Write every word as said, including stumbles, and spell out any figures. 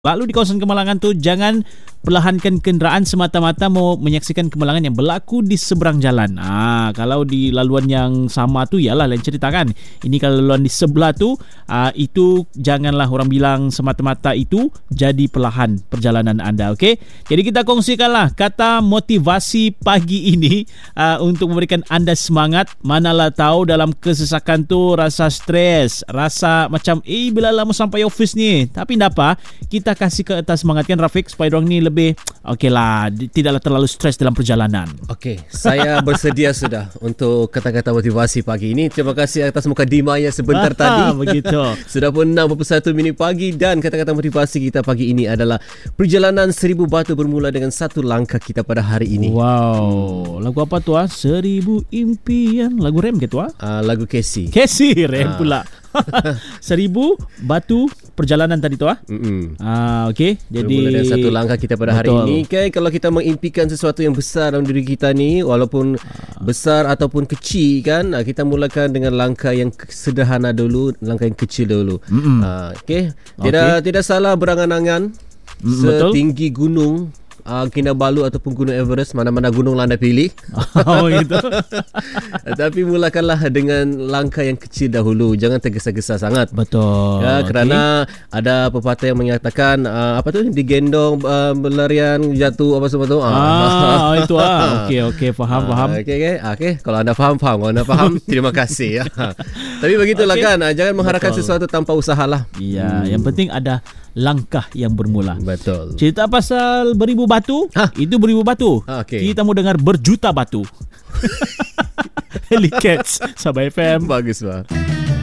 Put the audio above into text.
Lalu di kawasan Kemalangan tu jangan perlahankan kenderaan semata-mata mau menyaksikan kemalangan yang berlaku di seberang jalan. Ah, kalau di laluan yang sama tu ialah lain cerita kan. Ini kalau laluan di sebelah tu ah, itu janganlah orang bilang semata-mata itu jadi perlahan perjalanan anda, okey? Jadi kita kongsikanlah kata motivasi pagi ini ah, untuk memberikan anda semangat. Manalah tahu dalam kesesakan tu rasa stres, rasa macam eh bila lama sampai office ni. Tapi tak apa, kita kasih ke atas semangatkan Rafiq supaya orang ni lebih okey lah, tidaklah terlalu stres dalam perjalanan. Okey, saya bersedia sudah untuk kata-kata motivasi pagi ini. Terima kasih atas mukadimahnya sebentar tadi. Begitu. Sudah pun enam dua puluh satu minit pagi dan kata-kata motivasi kita pagi ini adalah perjalanan seribu batu bermula dengan satu langkah kita pada hari ini. Wow, lagu apa tu ah? Seribu impian. Lagu rem ke tu ah? Uh, lagu Casey. Casey rem Ah. pula. Seribu batu perjalanan tadi tu ah. Mm-mm. Ah, okey. Jadi bermula dengan satu langkah kita pada hari betul. ini. Okay, kalau kita mengimpikan sesuatu yang besar dalam diri kita ni, walaupun Ah. besar ataupun kecil kan, ah, kita mulakan dengan langkah yang sederhana dulu, langkah yang kecil dulu. Ah, okay. Tidak Okey. tidak salah berangan-angan Mm, betul. setinggi gunung uh, Kinabalu ataupun Gunung Everest, mana-mana gunung lah anda pilih. Oh gitu. Tapi mulakanlah dengan langkah yang kecil dahulu. Jangan tergesa-gesa sangat. Betul. Ya, kerana ada pepatah yang menyatakan uh, apa tu, digendong uh, berlarian jatuh apa semua tu. Ah, itu ah. Okey okey, faham faham. Okey okey. Okey, kalau anda faham faham. Kalau anda faham terima kasih ya. Tapi begitulah Okey. kan, uh, jangan mengharapkan Betul. sesuatu tanpa usahalah. Ya, yang penting ada langkah yang bermula. Betul. Cerita pasal beribu batu, Ha? itu beribu batu. Ah, okey. Kita mau dengar berjuta batu. Helicats Sabah F M. Bagus bah.